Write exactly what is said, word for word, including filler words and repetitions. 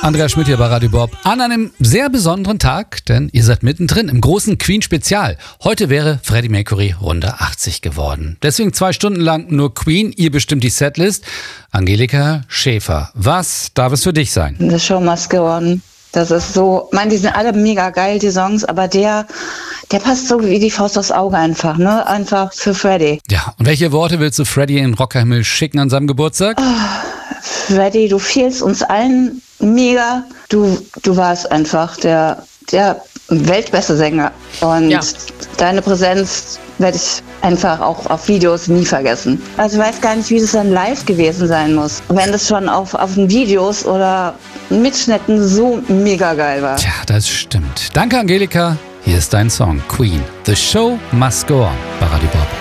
Andreas Schmidt hier bei Radio Bob an einem sehr besonderen Tag, denn ihr seid mittendrin im großen Queen-Spezial. Heute wäre Freddie Mercury Runde achtzig geworden. Deswegen zwei Stunden lang nur Queen, ihr bestimmt die Setlist. Angelika Schäfer, was darf es für dich sein? The Show Must Go On. Das ist so, ich meine, die sind alle mega geil, die Songs, aber der, der passt so wie die Faust aufs Auge einfach, ne? Einfach für Freddie. Ja, und welche Worte willst du Freddie in den Rockerhimmel schicken an seinem Geburtstag? Oh, Freddie, du fehlst uns allen mega. Du, du warst einfach der, der weltbeste Sänger. Und Ja. deine Präsenz werde ich einfach auch auf Videos nie vergessen. Also ich weiß gar nicht, wie das dann live gewesen sein muss. Wenn das schon auf, auf den Videos oder Mitschnitten so mega geil war. Tja, das stimmt. Danke, Angelika. Hier ist dein Song, Queen. The Show Must Go On bei Radio Bob.